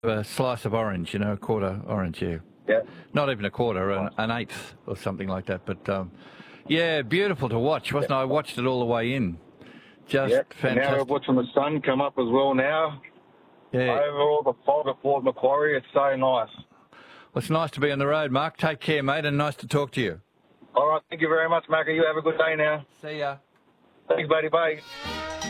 a slice of orange, a quarter orange, yeah. Yeah. Not even a quarter, an eighth or something like that. But, yeah, beautiful to watch, wasn't it? I watched it all the way in. Just fantastic. And now we're watching the sun come up as well now. Yeah. Over all the fog of Port Macquarie. It's so nice. Well, it's nice to be on the road, Mark. Take care, mate, and nice to talk to you. All right. Thank you very much, Mark. You have a good day now. See ya. Thanks, buddy. Bye.